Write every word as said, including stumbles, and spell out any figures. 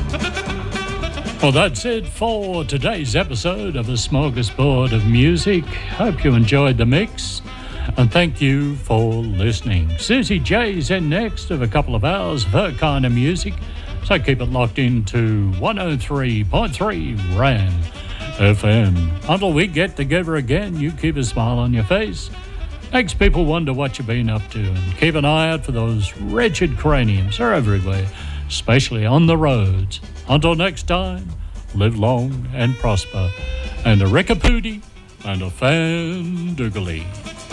Well, that's it for today's episode of A Smorgasbord of Music. Hope you enjoyed the mix, and thank you for listening. Susie J's in next of a couple of hours of her kind of music, so keep it locked into one oh three point three Ram F M. Until we get together again, you keep a smile on your face. Makes people wonder what you've been up to, and keep an eye out for those wretched craniums. They're everywhere, especially on the roads. Until next time, live long and prosper. And a rickapootie and a fan doogly.